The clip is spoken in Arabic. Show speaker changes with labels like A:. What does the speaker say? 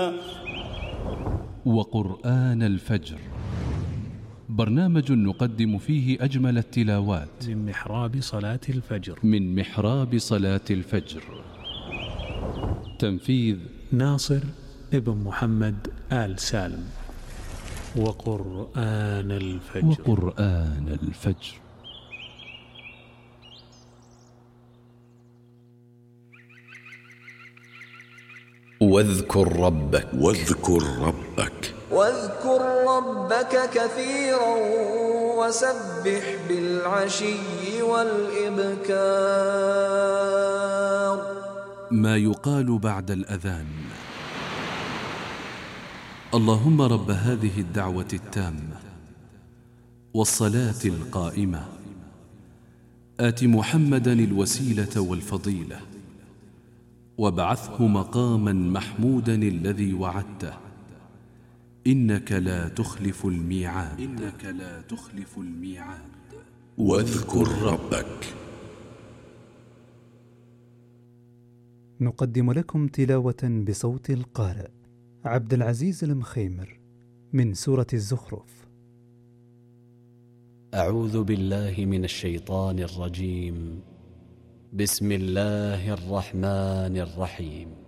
A: وقرآن الفجر، برنامج نقدم فيه أجمل التلاوات
B: من محراب صلاة الفجر.
A: تنفيذ
B: ناصر ابن محمد آل سالم. وقرآن الفجر.
C: واذكر ربك
D: كثيرا وسبح بالعشي والإبكار.
A: ما يقال بعد الأذان. اللهم رب هذه الدعوة التامة والصلاة القائمة، آت محمدا الوسيلة والفضيلة، وابعثه مقاما محمودا الذي وعدته، إنك لا تخلف الميعاد.
C: واذكر ربك.
E: نقدم لكم تلاوة بصوت القارئ عبد العزيز المخيمر من سورة الزخرف.
F: أعوذ بالله من الشيطان الرجيم. بسم الله الرحمن الرحيم.